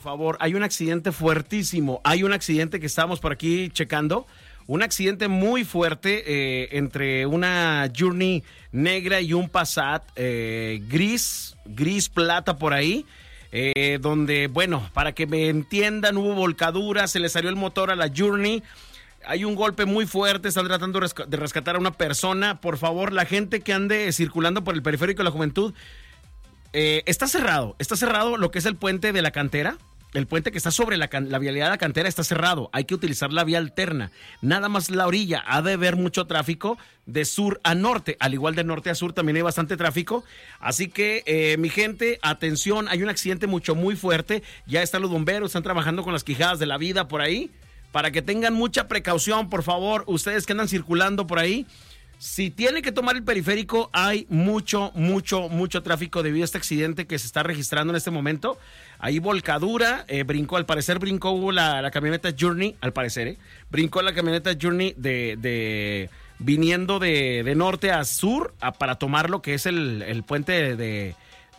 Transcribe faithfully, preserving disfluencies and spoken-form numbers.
favor, hay un accidente fuertísimo. Hay un accidente que estamos por aquí checando. Un accidente muy fuerte eh, entre una Journey negra y un Passat eh, gris, gris plata por ahí. Eh, donde, bueno, para que me entiendan, hubo volcadura, se le salió el motor a la Journey. Hay un golpe muy fuerte, están tratando de rescatar a una persona. Por favor, la gente que ande circulando por el periférico de la Juventud, eh, está cerrado, está cerrado lo que es el puente de la Cantera. El puente que está sobre la, la vialidad de la Cantera está cerrado. Hay que utilizar la vía alterna. Nada más la orilla. Ha de haber mucho tráfico de sur a norte. Al igual de norte a sur también hay bastante tráfico. Así que, eh, mi gente, atención. Hay un accidente mucho, muy fuerte. Ya están los bomberos, están trabajando con las quijadas de la vida por ahí. Para que tengan mucha precaución, por favor. Ustedes que andan circulando por ahí. Si tienen que tomar el periférico, hay mucho, mucho, mucho tráfico debido a este accidente que se está registrando en este momento. Hay volcadura, eh, brincó, al parecer brincó la, la camioneta Journey, al parecer, eh, brincó la camioneta Journey de, de viniendo de, de norte a sur a, para tomar lo que es el, el puente de, de,